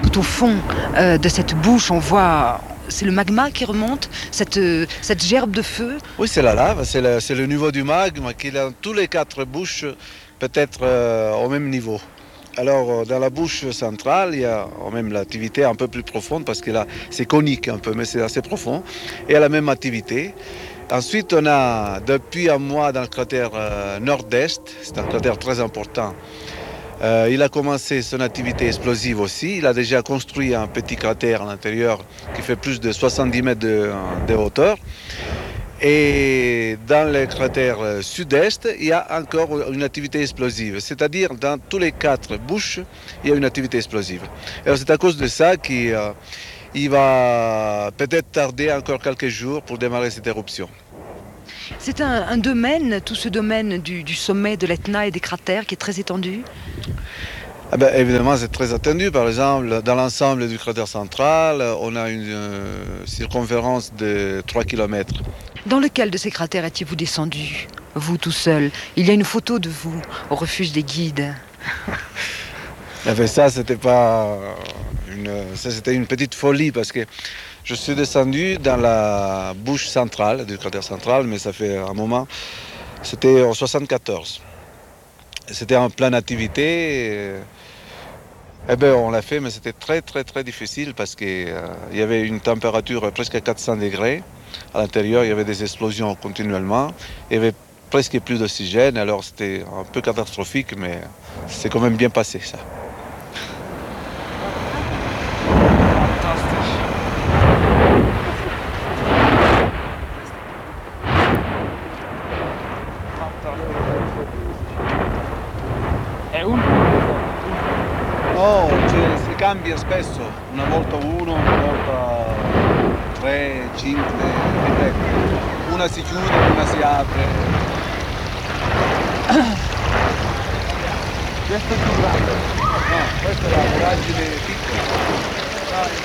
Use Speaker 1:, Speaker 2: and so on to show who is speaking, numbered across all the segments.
Speaker 1: tout au fond de cette bouche, on voit... C'est le magma qui remonte, cette gerbe de feu.
Speaker 2: Oui, c'est la lave, c'est le niveau du magma qui est dans tous les 4 bouches, peut-être au même niveau. Alors, dans la bouche centrale, il y a même l'activité un peu plus profonde parce que là, c'est conique un peu, mais c'est assez profond. Et il y a la même activité. Ensuite, on a depuis un mois dans le cratère nord-est, c'est un cratère très important. Il a commencé son activité explosive aussi. Il a déjà construit un petit cratère à l'intérieur qui fait plus de 70 mètres de hauteur. Et dans le cratère sud-est, il y a encore une activité explosive. C'est-à-dire, dans tous les 4 bouches, il y a une activité explosive. Alors, c'est à cause de ça qu'il va peut-être tarder encore quelques jours pour démarrer cette éruption.
Speaker 1: C'est un domaine, tout ce domaine du sommet de l'Etna et des cratères qui est très étendu.
Speaker 2: Ah ben, évidemment, c'est très attendu. Par exemple, dans l'ensemble du cratère central, on a une circonférence de 3 km.
Speaker 1: Dans lequel de ces cratères étiez-vous descendu, vous tout seul? Il y a une photo de vous au refuge des guides.
Speaker 2: Enfin, ça, c'était une petite folie parce que je suis descendu dans la bouche centrale du cratère central, mais ça fait un moment. C'était en 74. C'était en pleine activité. Eh ben, on l'a fait, mais c'était très, très, très difficile parce qu'il y avait une température presque à 400 degrés. À l'intérieur, il y avait des explosions continuellement. Il y avait presque plus d'oxygène, alors c'était un peu catastrophique, mais c'est quand même bien passé, ça. Oh, si cambia spesso, una volta uno, una volta 3, 5, dipende. Una si chiude, una si apre. Questo è più grande. No, questa è la voragine piccola.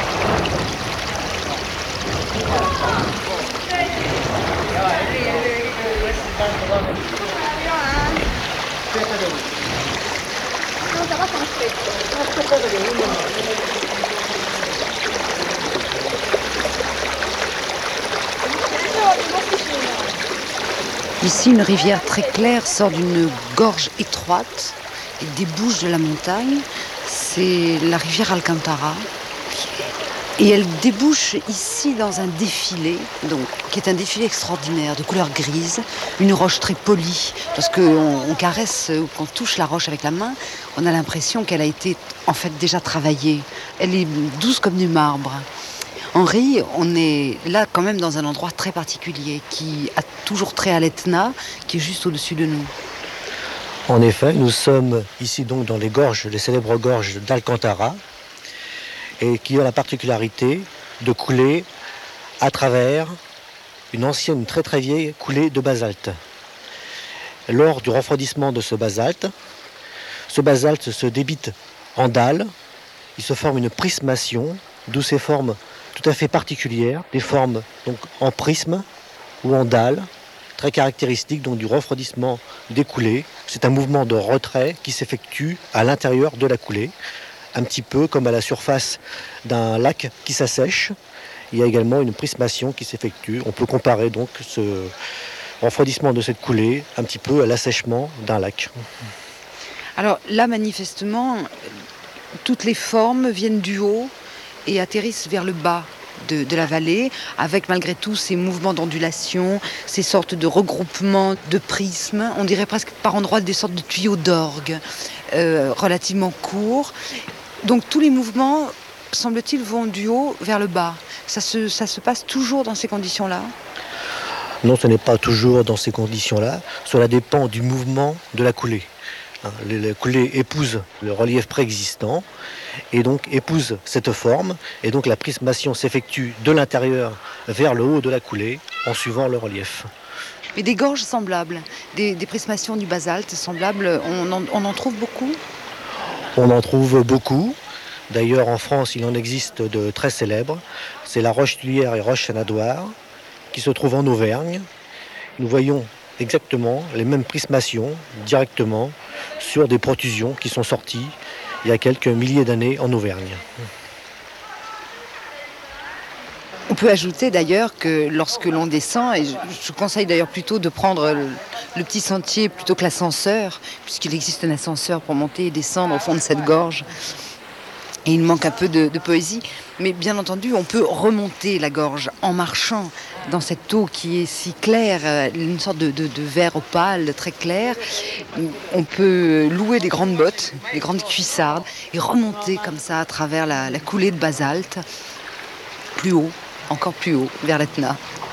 Speaker 1: Ici, une rivière très claire sort d'une gorge étroite et débouche de la montagne. C'est la rivière Alcantara. Et elle débouche ici dans un défilé, donc, qui est un défilé extraordinaire, de couleur grise, une roche très polie. Lorsqu'on caresse ou qu'on touche la roche avec la main, on a l'impression qu'elle a été en fait déjà travaillée. Elle est douce comme du marbre. Henri, on est là quand même dans un endroit très particulier qui a toujours trait à l'Etna, qui est juste au-dessus de nous.
Speaker 3: En effet, nous sommes ici donc dans les célèbres gorges d'Alcantara, et qui ont la particularité de couler à travers une très très vieille coulée de basalte. Lors du refroidissement de ce basalte se débite en dalles, il se forme une prismation, d'où ces formes tout à fait particulières, des formes donc en prisme ou en dalle, très caractéristiques donc du refroidissement des coulées. C'est un mouvement de retrait qui s'effectue à l'intérieur de la coulée, un petit peu comme à la surface d'un lac qui s'assèche. Il y a également une prismation qui s'effectue. On peut comparer donc ce refroidissement de cette coulée un petit peu à l'assèchement d'un lac.
Speaker 1: Alors là, manifestement, toutes les formes viennent du haut et atterrissent vers le bas de la vallée, avec malgré tout ces mouvements d'ondulation, ces sortes de regroupements de prismes, on dirait presque par endroits des sortes de tuyaux d'orgue relativement courts. Donc tous les mouvements, semble-t-il, vont du haut vers le bas. Ça se passe toujours dans ces conditions-là?
Speaker 3: Non, ce n'est pas toujours dans ces conditions-là. Cela dépend du mouvement de la coulée. La coulée épouse le relief préexistant et donc épouse cette forme. Et donc la prismation s'effectue de l'intérieur vers le haut de la coulée en suivant le relief.
Speaker 1: Et des gorges semblables, des prismations du basalte semblables, on en trouve beaucoup?
Speaker 3: On en trouve beaucoup. D'ailleurs, en France, il en existe de très célèbres. C'est la Roche-Tulière et Roche-Sanadoire, qui se trouvent en Auvergne. Nous voyons exactement les mêmes prismations, directement, sur des protrusions qui sont sorties il y a quelques milliers d'années en Auvergne.
Speaker 1: On peut ajouter d'ailleurs que lorsque l'on descend, et je conseille d'ailleurs plutôt de prendre le petit sentier plutôt que l'ascenseur, puisqu'il existe un ascenseur pour monter et descendre au fond de cette gorge. Et il manque un peu de poésie. Mais bien entendu, on peut remonter la gorge en marchant dans cette eau qui est si claire, une sorte de verre opale très clair. On peut louer des grandes bottes, des grandes cuissardes, et remonter comme ça à travers la coulée de basalte, plus haut, encore plus haut, vers l'Etna.